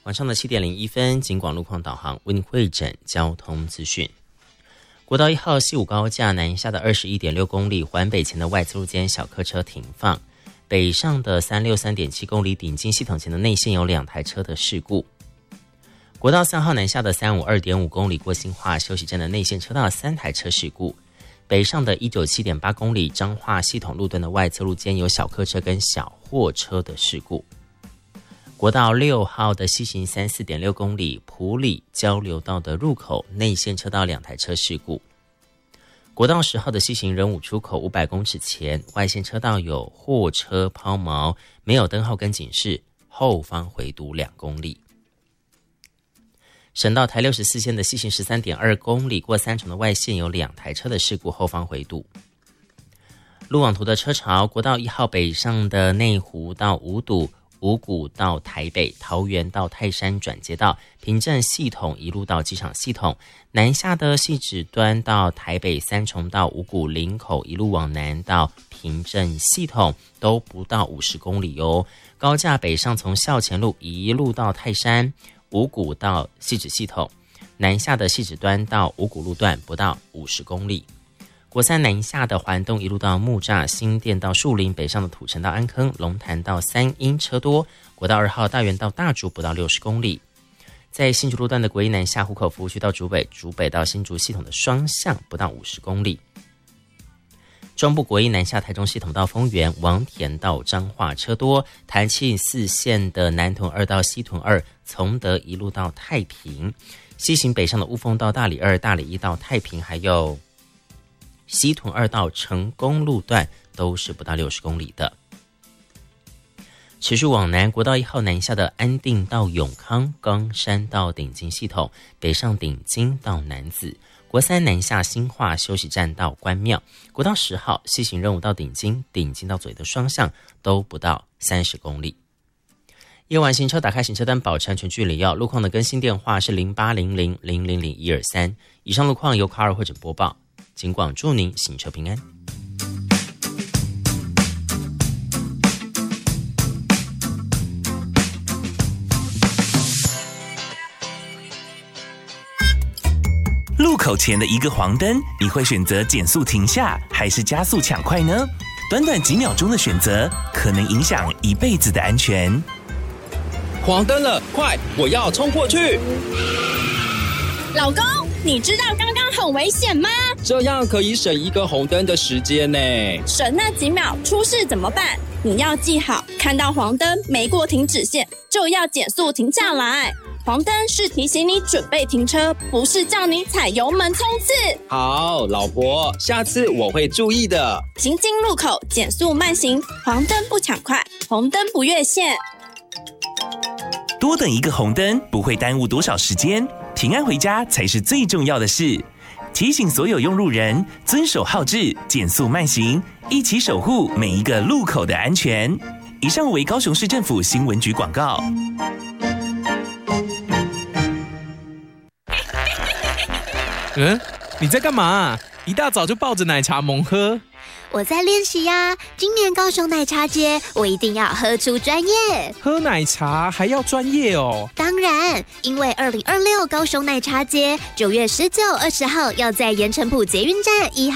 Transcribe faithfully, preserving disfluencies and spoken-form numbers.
晚上的七点零一分，警广路况导航为您汇整交通资讯。国道一号西武高架南下的 二十一点六公里环北前的外侧路间小客车停放，北上的 三六三点七公里顶进系统前的内线有两台车的事故。国道三号南下的 三五二点五公里过新化休息站的内线车道三台车事故，北上的 一九七点八公里彰化系统路段的外侧路间有小客车跟小货车的事故。国道六号的西行 三四点六公里埔里交流道的入口内线车道两台车事故。国道十号的西行仁武出口五百公尺前外线车道有货车抛锚，没有灯号跟警示，后方回堵两公里。省道台六十四线的西行 十三点二公里过三重的外线有两台车的事故，后方回堵。路网图的车潮，国道一号北上的内湖到五堵，五股到台北，桃园到泰山转接道，平镇系统一路到机场系统，南下的汐止端到台北，三重到五股林口一路往南到平镇系统都不到五十公里哦。高架北上从校前路一路到泰山，五股到汐止系统，南下的汐止端到五股路段不到五十公里。国三南下的环东一路到木栅，新店到树林，北上的土城到安坑，龙潭到三鹰车多。国道二号大园到大竹不到六十公里。在新竹路段的国一南下湖口服务区到竹北，竹北到新竹系统的双向不到五十公里。中部国一南下台中系统到丰原，王田到彰化车多。台七四线的南屯二到西屯二，从德一路到太平。西行北上的雾峰到大里二，大里一到太平，还有西屯二到成功路段都是不到六十公里的。持续往南，国道一号南下的安定到永康，冈山到顶金系统，北上顶金到南子。国三南下新化休息站到关庙，国道十号西行任务到顶金，顶金到左的双向都不到三十公里。夜晚行车打开行车单保持安全距离哦。路况的更新电话是零八零零零零零一二三。以上路况由卡尔会诊播报。警广祝您行车平安。 路口前的一个黄灯，你会选择减速停下，还是加速抢快呢？短短几秒钟的选择，可能影响一辈子的安全。 黄灯了，快，我要冲过去！ 老公，你知道刚刚很危险吗？ 这样可以省一个红灯的时间呢。 省那几秒，出事怎么办？你要记好，看到黄灯没过停止线，就要减速停下来。黄灯是提醒你准备停车，不是叫你踩油门冲刺。 好，老婆，下次我会注意的。 行经路口减速慢行，黄灯不抢快，红灯不越线。 多等一个红灯不会耽误多少时间，平安回家才是最重要的事。提醒所有用路人遵守号志，减速慢行，一起守护每一个路口的安全。以上为高雄市政府新闻局广告。 嗯，你在干嘛？一大早就抱着奶茶猛喝。 我在练习呀、啊，今年高雄奶茶节，我一定要喝出专业。 喝奶茶还要专业哦？ 当然，因为二零二六高雄奶茶节九月十九、二十号要在盐埕埔捷运站一号